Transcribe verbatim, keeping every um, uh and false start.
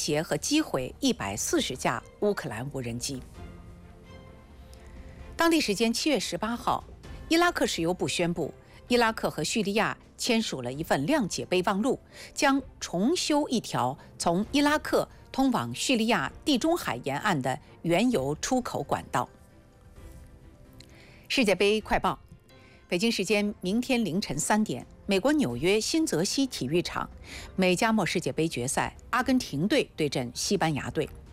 胁和击毁一百四十架乌克兰无人机。当地时间七月十八号，伊拉克石油部宣布，伊拉克和叙利亚签署了一份谅解备忘录，将重修一条从伊拉克通往叙利亚地中海沿岸的原油出口管道。世界杯快报：北京时间明天凌晨三点，美国纽约新泽西体育场，美加墨世界杯决赛，阿根廷队对阵西班牙队。